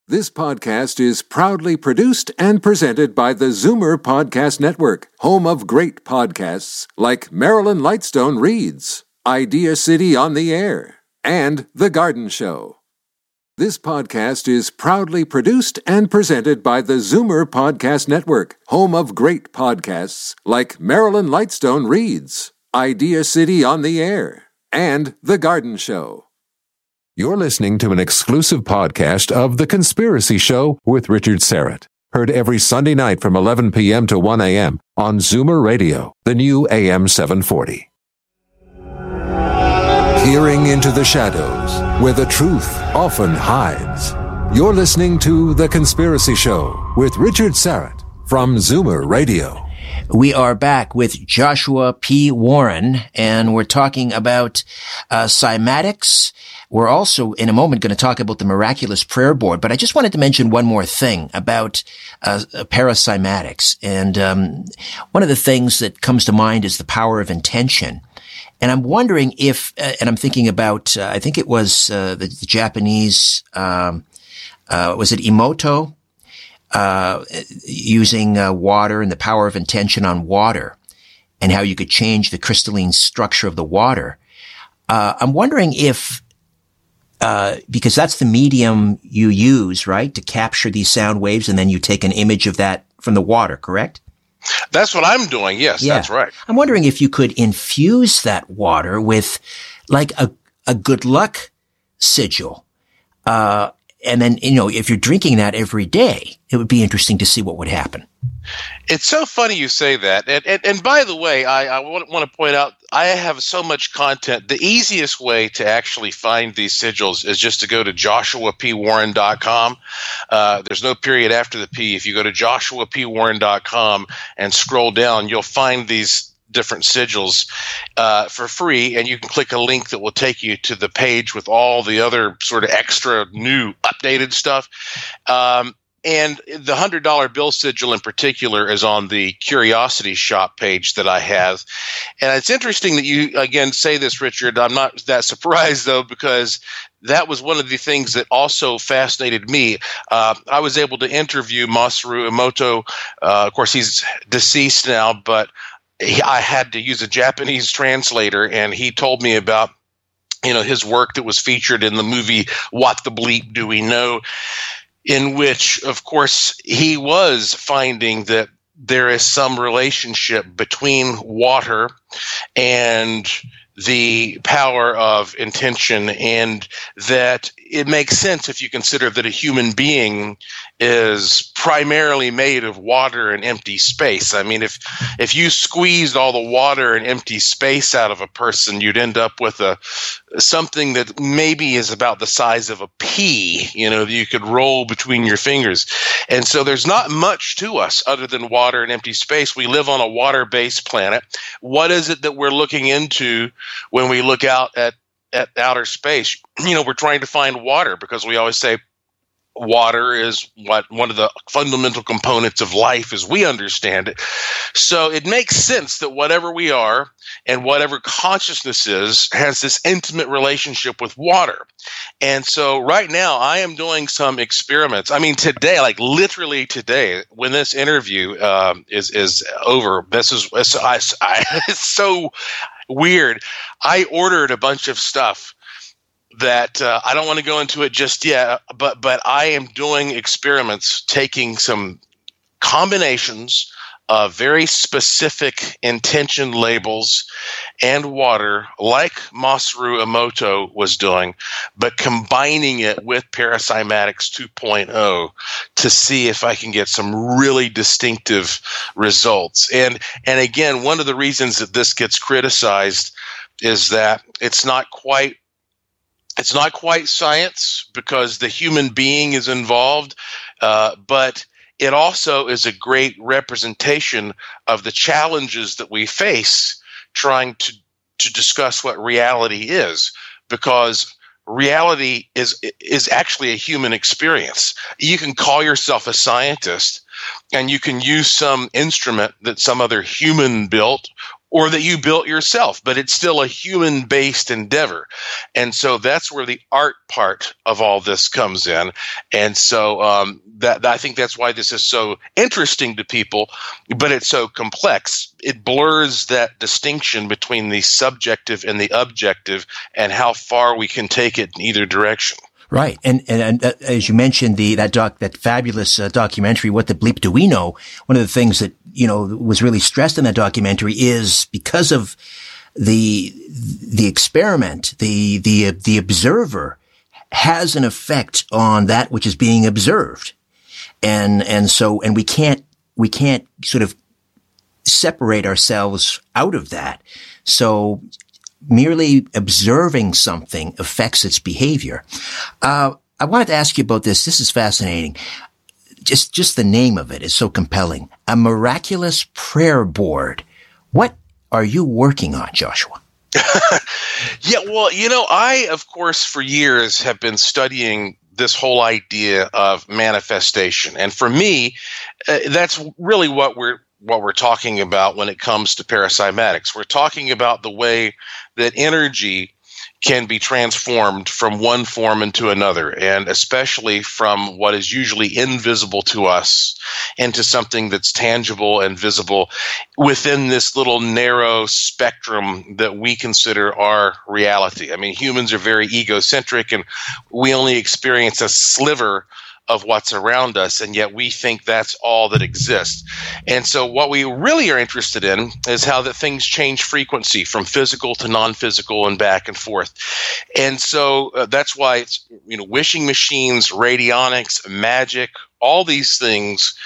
This podcast is proudly produced and presented by the Zoomer Podcast Network, home of great podcasts like Marilyn Lightstone Reads, Idea City on the Air, and The Garden Show. This podcast is proudly produced and presented by the Zoomer Podcast Network, home of great podcasts like Marilyn Lightstone Reads, Idea City on the Air, and The Garden Show. You're listening to an exclusive podcast of The Conspiracy Show with Richard Syrett. Heard every Sunday night from 11 p.m. to 1 a.m. on Zoomer Radio, the new AM 740. Peering into the shadows, where the truth often hides. You're listening to The Conspiracy Show with Richard Syrett from Zoomer Radio. We are back with Joshua P. Warren, and we're talking about cymatics. We're also, in a moment, going to talk about the Miraculous Prayer Board, but I just wanted to mention one more thing about paracymatics. And one of the things that comes to mind is the power of intention. And I'm wondering if, and I'm thinking about, I think it was the Japanese, was it Emoto? Using water and the power of intention on water and how you could change the crystalline structure of the water. I'm wondering if, because that's the medium you use, right, to capture these sound waves, and then you take an image of that from the water, correct? That's what I'm doing. Yes, yeah. That's right. I'm wondering if you could infuse that water with like a good luck sigil. And then, you know, if you're drinking that every day, it would be interesting to see what would happen. It's so funny you say that. And by the way, I want to point out, I have so much content. The easiest way to actually find these sigils is just to go to joshuapwarren.com. There's no period after the P. If you go to joshuapwarren.com and scroll down, you'll find these different sigils for free, and you can click a link that will take you to the page with all the other sort of extra new updated stuff. And the $100 bill sigil in particular is on the Curiosity Shop page that I have. And it's interesting that you, again, say this, Richard. I'm not that surprised, though, because that was one of the things that also fascinated me. I was able to interview Masaru Emoto. Of course, he's deceased now, but I had to use a Japanese translator, and he told me about, you know, his work that was featured in the movie What the Bleep Do We Know, in which, of course, he was finding that there is some relationship between water and the power of intention, and that it makes sense if you consider that a human being is primarily made of water and empty space. I mean, if you squeezed all the water and empty space out of a person, you'd end up with something that maybe is about the size of a pea, you know, that you could roll between your fingers. And so there's not much to us other than water and empty space. We live on a water-based planet. What is it that we're looking into when we look out at outer space? You know, we're trying to find water because we always say water is one of the fundamental components of life as we understand it. So it makes sense that whatever we are and whatever consciousness is has this intimate relationship with water. And so right now I am doing some experiments. I mean, today, like literally today, when this interview is over, it's so weird. I ordered a bunch of stuff that I don't want to go into it just yet, but I am doing experiments, taking some combinations of very specific intention labels and water, like Masaru Emoto was doing, but combining it with Paracymatics 2.0 to see if I can get some really distinctive results. And again, one of the reasons that this gets criticized is that it's not quite science because the human being is involved, but it also is a great representation of the challenges that we face trying to discuss what reality is, because reality is actually a human experience. You can call yourself a scientist and you can use some instrument that some other human built or that you built yourself, but it's still a human-based endeavor. And so that's where the art part of all this comes in. And so that I think that's why this is so interesting to people, but it's so complex. It blurs that distinction between the subjective and the objective and how far we can take it in either direction. Right. And as you mentioned, that fabulous documentary, What the Bleep Do We Know? One of the things that, was really stressed in that documentary is because of the experiment, the observer has an effect on that which is being observed. And we can't sort of separate ourselves out of that. So merely observing something affects its behavior. I wanted to ask you about this. This is fascinating. Just the name of it is so compelling. A miraculous prayer board. What are you working on, Joshua? Yeah, well, I, of course, for years have been studying this whole idea of manifestation. And for me, that's really what we're talking about when it comes to paracymatics. We're talking about the way that energy can be transformed from one form into another, and especially from what is usually invisible to us into something that's tangible and visible within this little narrow spectrum that we consider our reality. I mean, humans are very egocentric, and we only experience a sliver of what's around us, and yet we think that's all that exists. And so what we really are interested in is how that things change frequency from physical to non-physical and back and forth. And so that's why it's, wishing machines, radionics, magic, all these things.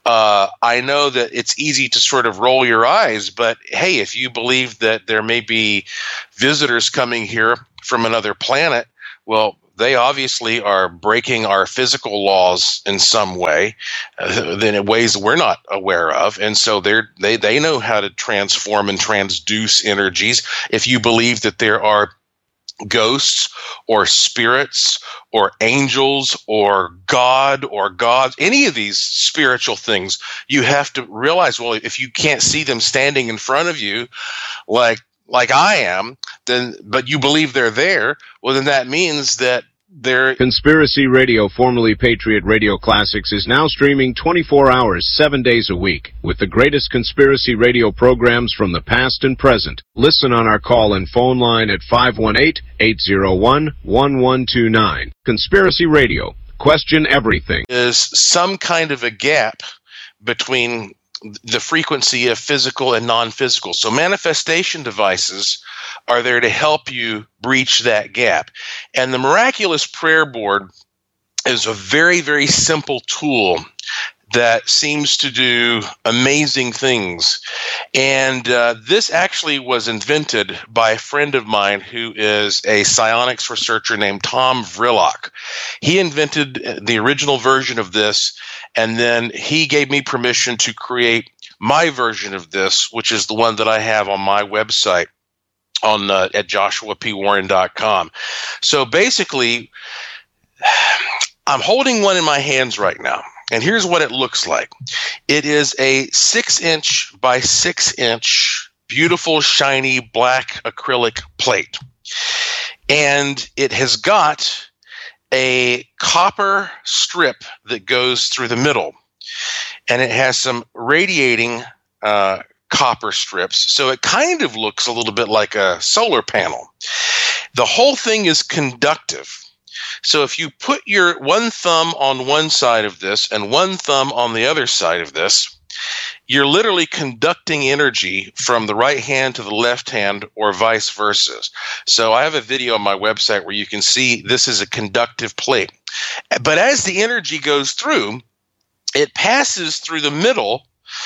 I know that it's easy to sort of roll your eyes, but hey, if you believe that there may be visitors coming here from another planet, well, they obviously are breaking our physical laws in some way, in ways we're not aware of. And so they know how to transform and transduce energies. If you believe that there are ghosts or spirits or angels or God or gods, any of these spiritual things, you have to realize, well, if you can't see them standing in front of you, like I am, but you believe they're there, well, then that means that they're... Conspiracy Radio, formerly Patriot Radio Classics, is now streaming 24 hours, 7 days a week, with the greatest conspiracy radio programs from the past and present. Listen on our call and phone line at 518-801-1129. Conspiracy Radio. Question everything. Is some kind of a gap between the frequency of physical and non-physical. So manifestation devices are there to help you breach that gap. And the Miraculous Prayer Board is a very, very simple tool that seems to do amazing things. And this actually was invented by a friend of mine who is a psionics researcher named Tom Vrillock. He invented the original version of this, and then he gave me permission to create my version of this, which is the one that I have on my website at joshuapwarren.com. So basically, I'm holding one in my hands right now. And here's what it looks like. It is a 6-inch by 6-inch, beautiful, shiny, black acrylic plate. And it has got a copper strip that goes through the middle. And it has some radiating copper strips. So it kind of looks a little bit like a solar panel. The whole thing is conductive. So if you put your one thumb on one side of this and one thumb on the other side of this, you're literally conducting energy from the right hand to the left hand or vice versa. So I have a video on my website where you can see this is a conductive plate. But as the energy goes through, it passes through the middle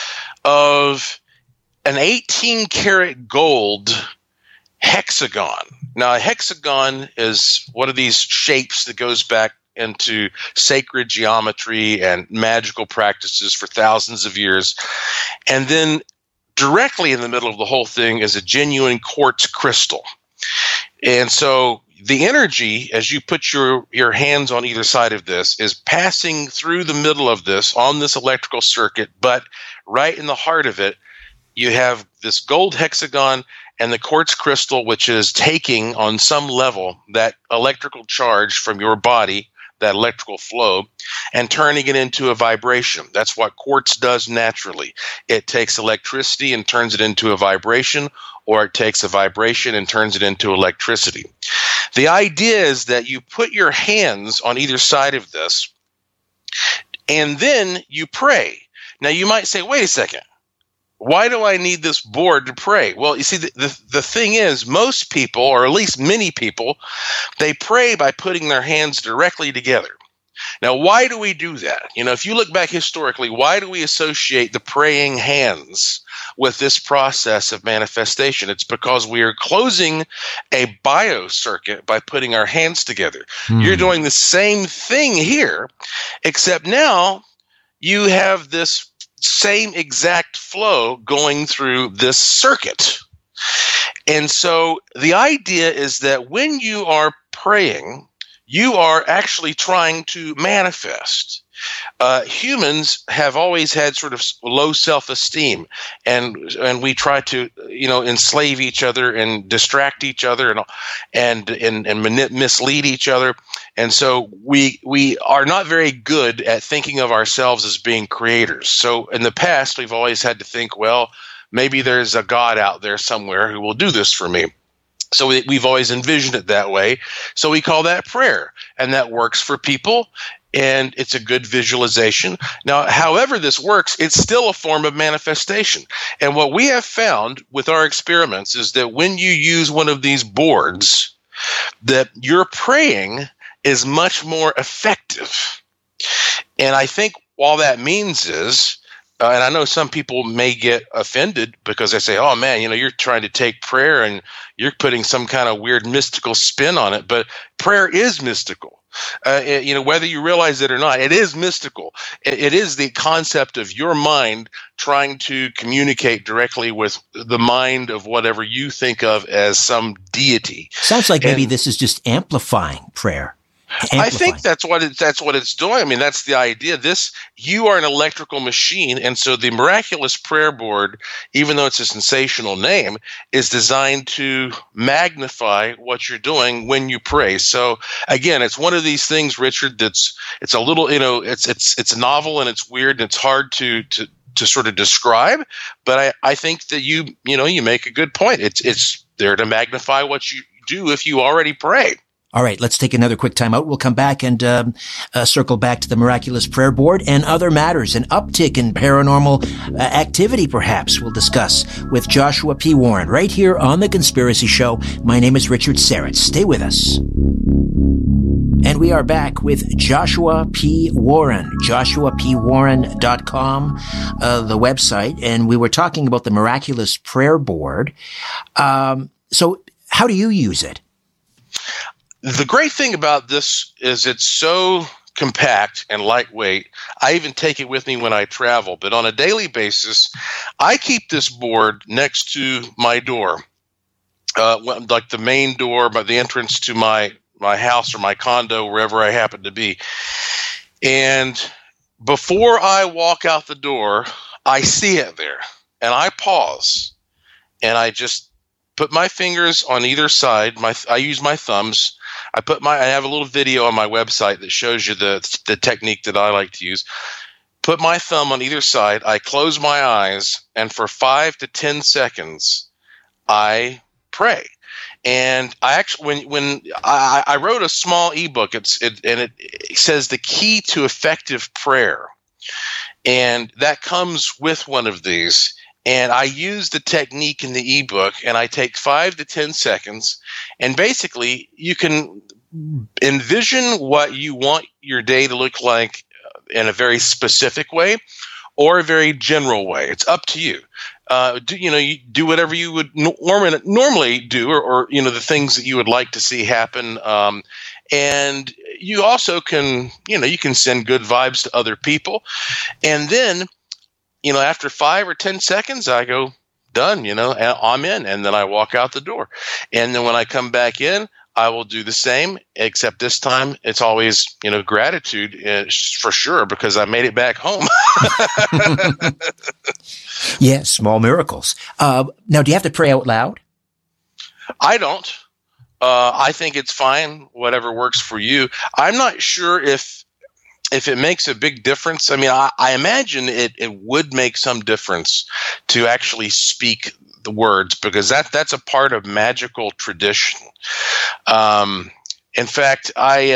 of an 18-karat gold hexagon. Now, a hexagon is one of these shapes that goes back into sacred geometry and magical practices for thousands of years. And then directly in the middle of the whole thing is a genuine quartz crystal. And so the energy, as you put your hands on either side of this, is passing through the middle of this on this electrical circuit, but right in the heart of it, you have this gold hexagon and the quartz crystal, which is taking on some level that electrical charge from your body, that electrical flow, and turning it into a vibration. That's what quartz does naturally. It takes electricity and turns it into a vibration, or it takes a vibration and turns it into electricity. The idea is that you put your hands on either side of this, and then you pray. Now, you might say, wait a second. Why do I need this board to pray? Well, you see, the thing is, most people, or at least many people, they pray by putting their hands directly together. Now, why do we do that? If you look back historically, why do we associate the praying hands with this process of manifestation? It's because we are closing a biocircuit by putting our hands together. You're doing the same thing here, except now you have this same exact flow going through this circuit. And so the idea is that when you are praying, you are actually trying to manifest. Humans have always had sort of low self-esteem, and we try to enslave each other and distract each other and mislead each other. And so we are not very good at thinking of ourselves as being creators. So in the past, we've always had to think, well, maybe there's a God out there somewhere who will do this for me. So we've always envisioned it that way. So we call that prayer, and that works for people, and it's a good visualization. Now, however this works, it's still a form of manifestation. And what we have found with our experiments is that when you use one of these boards, that your praying is much more effective. And I think all that means is, and I know some people may get offended because they say, oh man, you're trying to take prayer and you're putting some kind of weird mystical spin on it. But prayer is mystical. Whether you realize it or not, it is mystical. It is the concept of your mind trying to communicate directly with the mind of whatever you think of as some deity. Sounds like maybe this is just amplifying prayer. I think that's what it's doing. I mean, that's the idea. You are an electrical machine, and so the Miraculous Prayer Board, even though it's a sensational name, is designed to magnify what you're doing when you pray. So again, it's one of these things, Richard, it's a little, it's novel and it's weird and it's hard to sort of describe, but I think that you make a good point. It's there to magnify what you do if you already pray. All right, let's take another quick time out. We'll come back and circle back to the Miraculous Prayer Board and other matters. An uptick in paranormal activity, perhaps, we'll discuss with Joshua P. Warren right here on The Conspiracy Show. My name is Richard Serritz. Stay with us. And we are back with Joshua P. Warren, joshuapwarren.com, the website. And we were talking about the Miraculous Prayer Board. So how do you use it? The great thing about this is it's so compact and lightweight. I even take it with me when I travel. But on a daily basis, I keep this board next to my door, like the main door, by the entrance to my house or my condo, wherever I happen to be. And before I walk out the door, I see it there. And I pause. And I just put my fingers on either side. I use my thumbs. I have a little video on my website that shows you the technique that I like to use. Put my thumb on either side. I close my eyes, and for 5 to 10 seconds, I pray. And I actually, when I wrote a small ebook, it says the key to effective prayer, and that comes with one of these. And I use the technique in the ebook, and I take 5 to 10 seconds, and basically you can envision what you want your day to look like in a very specific way or a very general way. It's up to you. You do whatever you would normally do, or the things that you would like to see happen. And you also can, you can send good vibes to other people, and then. After 5 or 10 seconds, I go, done, I'm in. And then I walk out the door. And then when I come back in, I will do the same, except this time it's always, gratitude for sure, because I made it back home. Yeah, small miracles. Now, do you have to pray out loud? I don't. I think it's fine, whatever works for you. I'm not sure if it makes a big difference. I mean, I imagine it would make some difference to actually speak the words, because that's a part of magical tradition. In fact,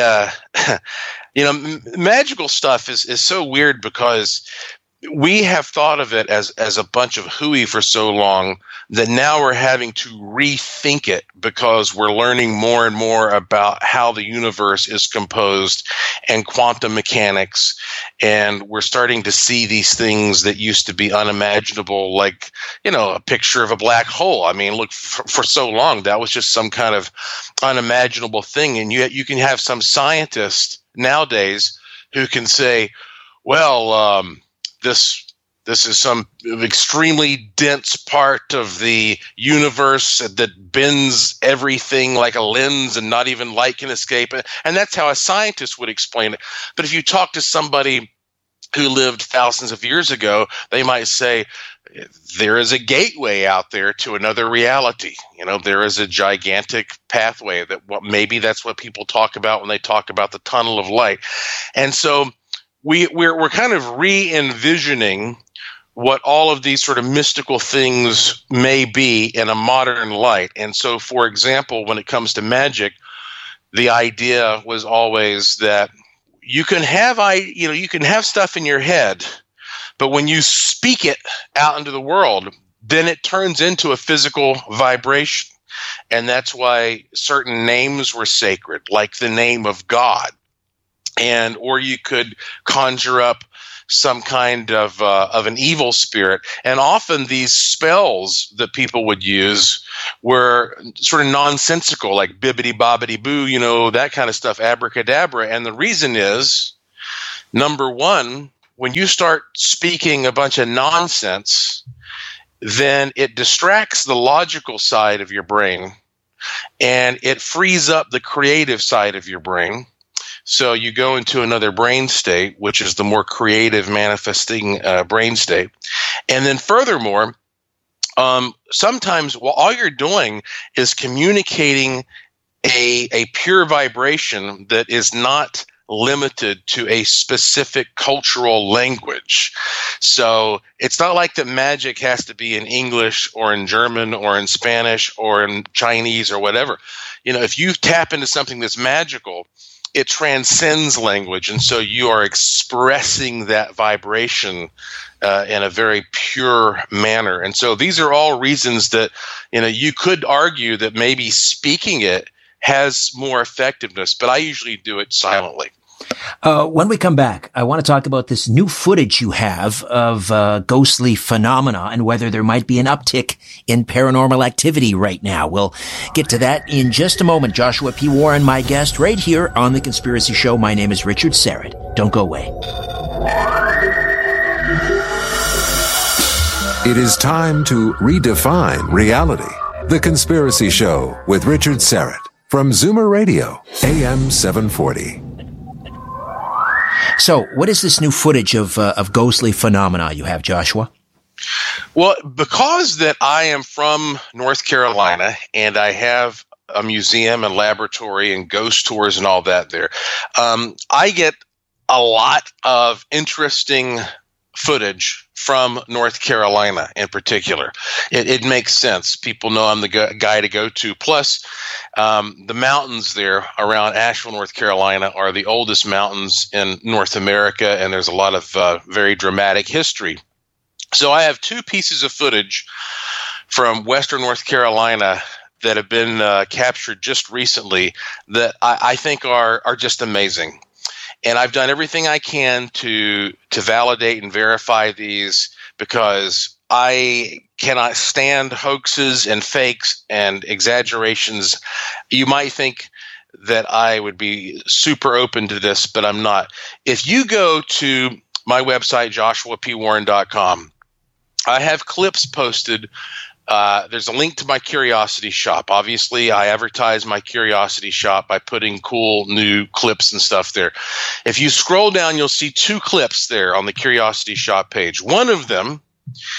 magical stuff is so weird because we have thought of it as a bunch of hooey for so long that now we're having to rethink it because we're learning more and more about how the universe is composed and quantum mechanics. And we're starting to see these things that used to be unimaginable, like, a picture of a black hole. I mean, look, for so long, that was just some kind of unimaginable thing. And you can have some scientist nowadays who can say, well, this is some extremely dense part of the universe that bends everything like a lens and not even light can escape. And that's how a scientist would explain it. But if you talk to somebody who lived thousands of years ago, they might say, there is a gateway out there to another reality. There is a gigantic pathway maybe that's what people talk about when they talk about the tunnel of light. And so we're kind of re-envisioning what all of these sort of mystical things may be in a modern light. And so, for example, when it comes to magic, the idea was always that you can have stuff in your head, but when you speak it out into the world, then it turns into a physical vibration. And that's why certain names were sacred, like the name of God. Or you could conjure up some kind of an evil spirit. And often these spells that people would use were sort of nonsensical, like bibbidi bobbidi boo, that kind of stuff, abracadabra. And the reason is, number one, when you start speaking a bunch of nonsense, then it distracts the logical side of your brain and it frees up the creative side of your brain. So you go into another brain state, which is the more creative manifesting brain state. And then furthermore, sometimes all you're doing is communicating a pure vibration that is not limited to a specific cultural language. So it's not like that magic has to be in English or in German or in Spanish or in Chinese or whatever. If you tap into something that's magical, it transcends language, and so you are expressing that vibration in a very pure manner. And so these are all reasons that you could argue that maybe speaking it has more effectiveness, but I usually do it silently. When we come back, I want to talk about this new footage you have of ghostly phenomena and whether there might be an uptick in paranormal activity right now. We'll get to that in just a moment. Joshua P. Warren, my guest, right here on The Conspiracy Show. My name is Richard Syrett. Don't go away. It is time to redefine reality. The Conspiracy Show with Richard Syrett from Zoomer Radio, AM 740. So, what is this new footage of ghostly phenomena you have, Joshua? Well, because that I am from North Carolina and I have a museum and laboratory and ghost tours and all that there, I get a lot of interesting footage from North Carolina in particular. It makes sense. People know I'm the guy to go to. Plus, the mountains there around Asheville, North Carolina are the oldest mountains in North America, and there's a lot of very dramatic history. So I have two pieces of footage from Western North Carolina that have been captured just recently that I think are just amazing. And I've done everything I can to validate and verify these because I cannot stand hoaxes and fakes and exaggerations. You might think that I would be super open to this, but I'm not. If you go to my website, joshuapwarren.com, I have clips posted. There's a link to my Curiosity Shop. Obviously, I advertise my Curiosity Shop by putting cool new clips and stuff there. If you scroll down, you'll see two clips there on the Curiosity Shop page. One of them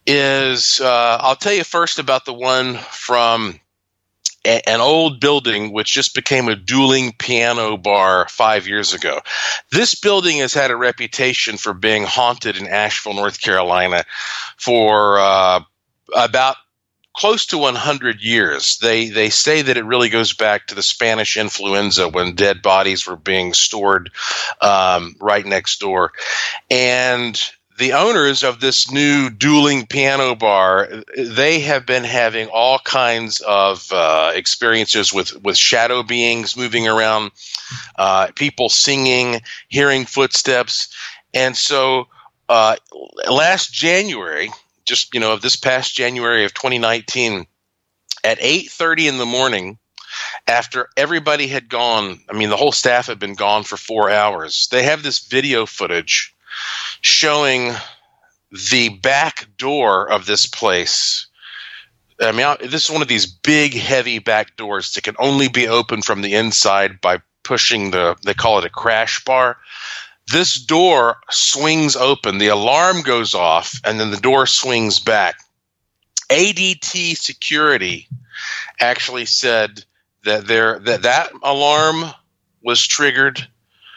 is I'll tell you first about the one from an old building which just became a dueling piano bar 5 years ago. This building has had a reputation for being haunted in Asheville, North Carolina for about close to 100 years. They say that it really goes back to the Spanish influenza when dead bodies were being stored right next door. And the owners of this new dueling piano bar, they have been having all kinds of experiences with shadow beings moving around, people singing, hearing footsteps. And so last January, just, of this past January of 2019, at 8:30 in the morning, after everybody had gone, the whole staff had been gone for 4 hours, they have this video footage showing the back door of this place. This is one of these big, heavy back doors that can only be opened from the inside by pushing they call it a crash bar. This door swings open, the alarm goes off, and then the door swings back. ADT security actually said that that alarm was triggered.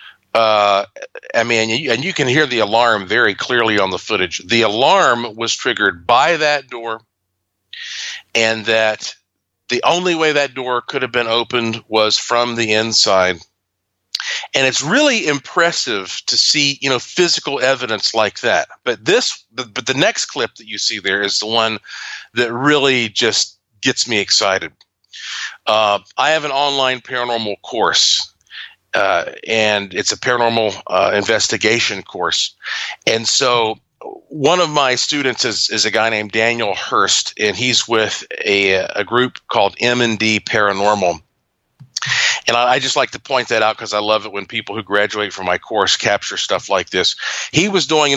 And you can hear the alarm very clearly on the footage. The alarm was triggered by that door, and that the only way that door could have been opened was from the inside. And it's really impressive to see, physical evidence like that. But the next clip that you see there is the one that really just gets me excited. I have an online paranormal course. And it's a paranormal investigation course. And so one of my students is a guy named Daniel Hurst, and he's with a group called M&D Paranormal. And I just like to point that out because I love it when people who graduate from my course capture stuff like this. He was doing